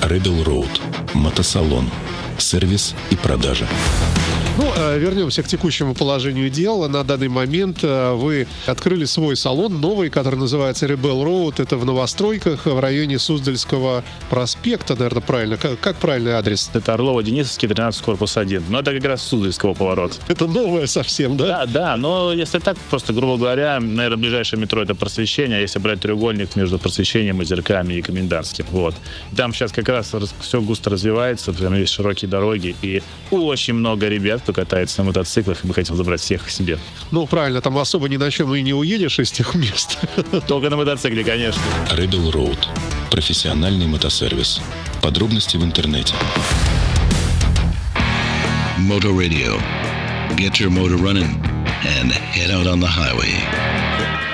Rebel Road. Мотосалон. Сервис и продажи. Вернемся к текущему положению дел. На данный момент вы открыли свой салон новый, который называется Rebel Road. Это в новостройках в районе Суздальского проспекта, наверное, правильно. Как правильный адрес? Это Орлова-Денисовский, 13, корпус 1. Но это как раз Суздальского поворот. Это новое совсем, да? Да, но если так, просто, грубо говоря, наверное, ближайшее метро — это Просвещение, если брать треугольник между Просвещением, Озерками и Комендантским. Вот. Там сейчас как раз все густо развивается, прям есть широкие дороги, и очень много ребят, кто катается на мотоциклах, и мы хотим забрать всех к себе. Правильно, там особо ни на чем и не уедешь из тех мест. Только на мотоцикле, конечно. Rebel Road. Профессиональный мотосервис. Подробности в интернете. Motor Radio. Get your motor running and head out on the highway.